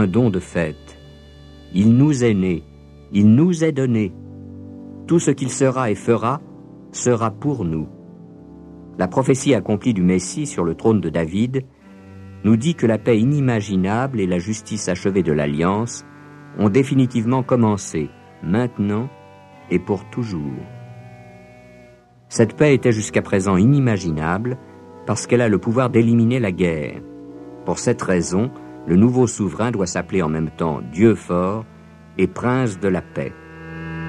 un don de fait. Il nous est né, il nous est donné. Tout ce qu'il sera et fera sera pour nous. La prophétie accomplie du Messie sur le trône de David nous dit que la paix inimaginable et la justice achevée de l'Alliance ont définitivement commencé, maintenant et pour toujours. Cette paix était jusqu'à présent inimaginable parce qu'elle a le pouvoir d'éliminer la guerre. Pour cette raison, le nouveau souverain doit s'appeler en même temps Dieu fort et prince de la paix.